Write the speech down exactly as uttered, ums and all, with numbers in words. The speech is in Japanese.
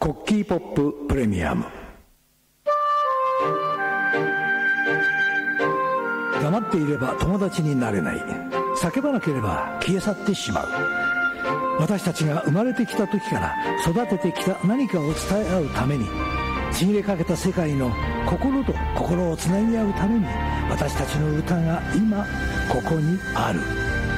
コッキーポッププレミアム。黙っていれば友達になれない。叫ばなければ消え去ってしまう。私たちが生まれてきた時から育ててきた何かを伝え合うために、ちぎれかけた世界の心と心をつなぎ合うために、私たちの歌が今ここにある。